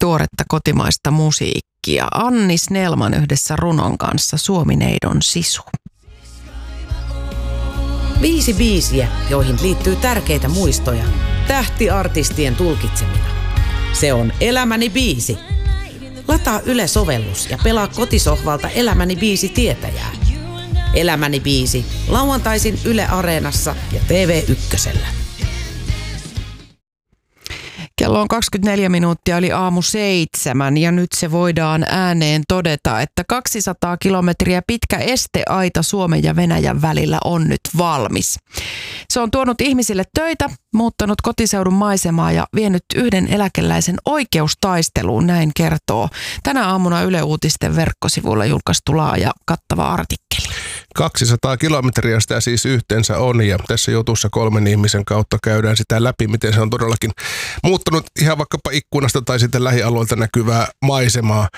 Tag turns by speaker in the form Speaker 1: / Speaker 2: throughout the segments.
Speaker 1: tuoretta kotimaista musiikkia. Anni Snellman yhdessä runon kanssa Suomineidon sisu.
Speaker 2: 5 biisiä, joihin liittyy tärkeitä muistoja, tähtiartistien tulkitsemina. Se on Elämäni biisi. Lataa Yle-sovellus ja pelaa kotisohvalta Elämäni biisi tietäjää. Elämäni biisi, lauantaisin Yle Areenassa ja TV1:llä.
Speaker 1: Kello on 24 minuuttia yli aamu 7 ja nyt se voidaan ääneen todeta, että 200 kilometriä pitkä esteaita Suomen ja Venäjän välillä on nyt valmis. Se on tuonut ihmisille töitä, muuttanut kotiseudun maisemaa ja vienyt yhden eläkeläisen oikeustaisteluun, näin kertoo tänä aamuna Yle Uutisten verkkosivuilla julkaistu laaja kattava artikkeli.
Speaker 3: 200 kilometriä sitä siis yhteensä on ja tässä jutussa 3 ihmisen kautta käydään sitä läpi, miten se on todellakin muuttanut ihan vaikkapa ikkunasta tai sitten lähialueelta näkyvää maisemaa.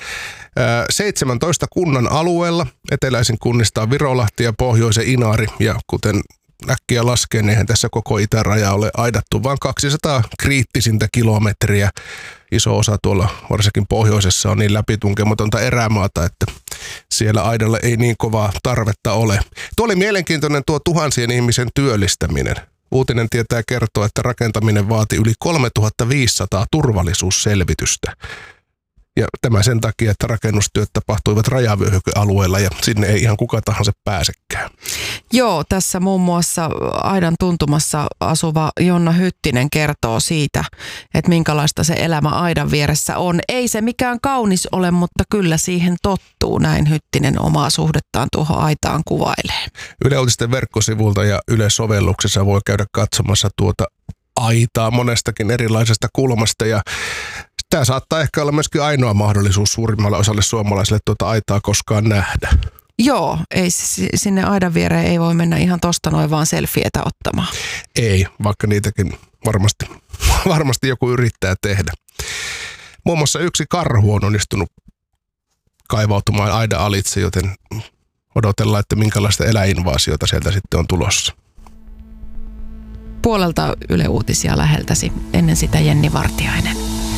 Speaker 3: 17 kunnan alueella, eteläisin kunnista on Virolahti ja pohjoisen Inari ja kuten äkkiä laskee, niin eihän tässä koko itäraja ole aidattu, vaan 200 kriittisintä kilometriä. Iso osa tuolla varsinkin pohjoisessa on niin läpitunkematonta erämaata, että siellä aidalle ei niin kovaa tarvetta ole. Tuo oli mielenkiintoinen tuo tuhansien ihmisen työllistäminen. Uutinen tietää kertoa, että rakentaminen vaati yli 3500 turvallisuusselvitystä. Ja tämä sen takia, että rakennustyöt tapahtuivat rajavyöhykealueella ja sinne ei ihan kuka tahansa pääsekään.
Speaker 1: Joo, tässä muun muassa aidan tuntumassa asuva Jonna Hyttinen kertoo siitä, että minkälaista se elämä aidan vieressä on. Ei se mikään kaunis ole, mutta kyllä siihen tottuu, näin Hyttinen omaa suhdettaan tuohon aitaan kuvailee. Yle Uutisten verkkosivulta ja Yle-sovelluksessa voi käydä katsomassa tuota aitaa monestakin erilaisesta kulmasta ja tämä saattaa ehkä olla myöskin ainoa mahdollisuus suurimmalle osalle suomalaisille tuota aitaa koskaan nähdä. Joo, ei sinne aidan viereen ei voi mennä ihan tosta noin vaan selfietä ottamaan. Ei, vaikka niitäkin varmasti joku yrittää tehdä. Muun muassa yksi karhu on onnistunut kaivautumaan aidan alitse, joten odotellaan, että minkälaista eläinvaasiota sieltä sitten on tulossa. Puolelta Yle Uutisia läheltäsi, ennen sitä Jenni Vartiainen.